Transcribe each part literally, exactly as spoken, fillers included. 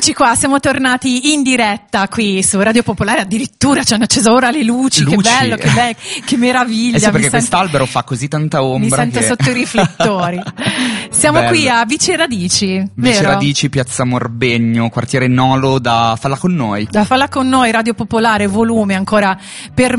Eccoci qua, siamo tornati in diretta qui su Radio Popolare, addirittura ci hanno acceso ora le luci, luci. Che bello, che, be- che meraviglia. Eh sì, perché mi quest'albero sente... fa così tanta ombra. Mi sento che... sotto i riflettori. Siamo bello. Qui a Vice Radici, Vice vero? Radici, Piazza Morbegno, quartiere Nolo, da Falla con noi. Da Falla con noi, Radio Popolare, volume ancora per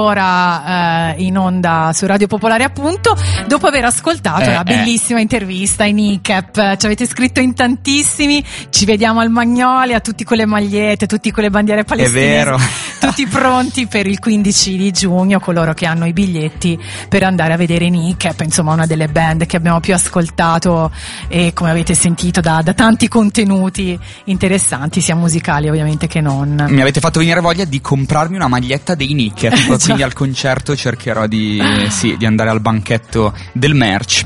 mezz'ora eh, in onda su Radio Popolare, appunto, dopo aver ascoltato eh, una bellissima eh. intervista in I C E P. Ci avete scritto in tantissimi, ci vediamo al Magnoli, a tutti con le magliette, tutti con le bandiere palestinesi, è vero. tutti pronti per il quindici di giugno, coloro che hanno i biglietti per andare a vedere in I C E P, insomma una delle band che abbiamo più ascoltato e come avete sentito da, da tanti contenuti interessanti, sia musicali ovviamente che non. Mi avete fatto venire voglia di comprarmi una maglietta dei Nick, eh, quindi al concerto cercherò di, sì, di andare al banchetto del merch.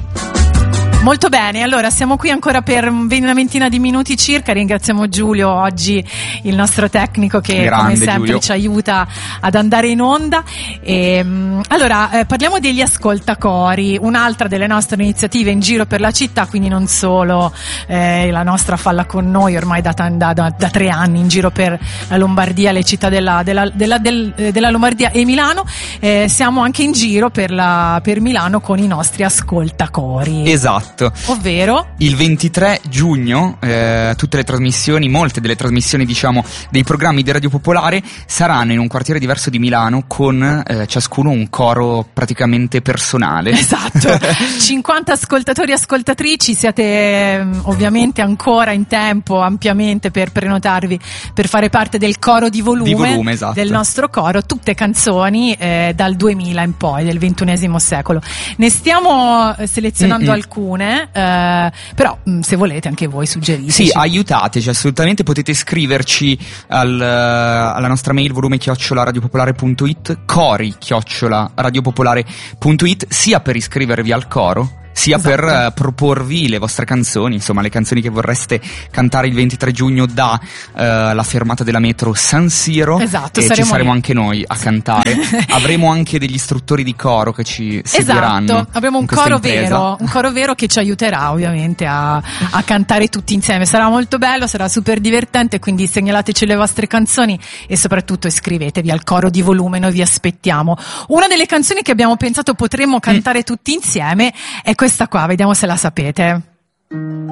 Molto bene, allora siamo qui ancora per una ventina di minuti circa. Ringraziamo Giulio oggi, il nostro tecnico, che Grande, come sempre Giulio. ci aiuta ad andare in onda. E, allora eh, parliamo degli ascoltacori, un'altra delle nostre iniziative in giro per la città, quindi non solo eh, la nostra Falla con noi ormai da, da, da, da tre anni in giro per la Lombardia, le città della, della, della, del, della Lombardia e Milano, eh, siamo anche in giro per, la, per Milano con i nostri ascoltacori. Esatto. Ovvero il ventitré giugno eh, tutte le trasmissioni, molte delle trasmissioni diciamo dei programmi di Radio Popolare saranno in un quartiere diverso di Milano con eh, ciascuno un coro praticamente personale. Esatto. cinquanta ascoltatori e ascoltatrici, siete eh, ovviamente ancora in tempo ampiamente per prenotarvi per fare parte del coro di volume, di volume esatto. del nostro coro, tutte canzoni eh, dal duemila in poi, del ventunesimo secolo. Ne stiamo eh, selezionando Mm-mm. alcune. Eh, però mh, se volete anche voi suggeriteci. Sì, aiutateci assolutamente, potete scriverci al, alla nostra mail volume chiocciola radiopopolare punto it, cori chiocciola radiopopolare punto it, sia per iscrivervi al coro sia esatto. per uh, proporvi le vostre canzoni, insomma le canzoni che vorreste cantare il ventitré giugno da uh, la fermata della metro San Siro. Esatto, e saremo ci saremo lì. Anche noi a cantare. Avremo anche degli istruttori di coro che ci seguiranno. Esatto, avremo un coro vero, un coro vero che ci aiuterà ovviamente a, a cantare tutti insieme. Sarà molto bello, sarà super divertente, quindi segnalateci le vostre canzoni e soprattutto iscrivetevi al coro di volume, noi vi aspettiamo. Una delle canzoni che abbiamo pensato potremmo cantare mm. tutti insieme è questa qua, vediamo se la sapete.